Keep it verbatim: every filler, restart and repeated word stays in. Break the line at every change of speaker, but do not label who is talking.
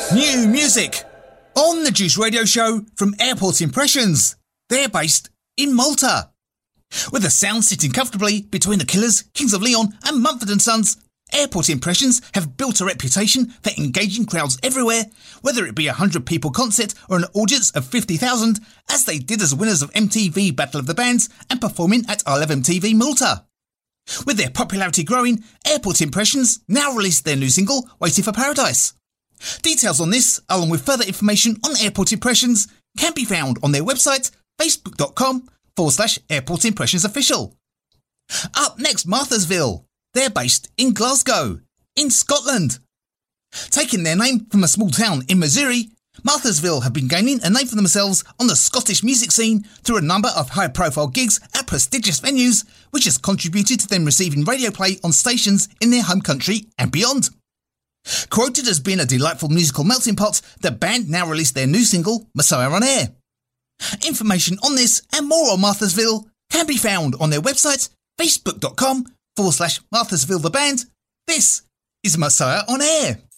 New music on the Juice Radio Show from Airport Impressions. They're based in Malta. With the sound sitting comfortably between the Killers, Kings of Leon and Mumford and Sons, Airport Impressions have built a reputation for engaging crowds everywhere, whether it be a one hundred people concert or an audience of fifty thousand, as they did as winners of M T V Battle of the Bands and performing at I Love M T V Malta. With their popularity growing, Airport Impressions now released their new single, Waiting for Paradise. Details on this, along with further information on Airport Impressions, can be found on their website, facebook.com forward slash Airport Impressions Official. Up next, Marthasville. They're based in Glasgow, in Scotland. Taking their name from a small town in Missouri, Marthasville have been gaining a name for themselves on the Scottish music scene through a number of high-profile gigs at prestigious venues, which has contributed to them receiving radio play on stations in their home country and beyond. Quoted as being a delightful musical melting pot, the band now released their new single, Messiah on Air. Information on this and more on Marthasville can be found on their website, facebook.com forward slash Marthasville the band. This is Messiah on Air.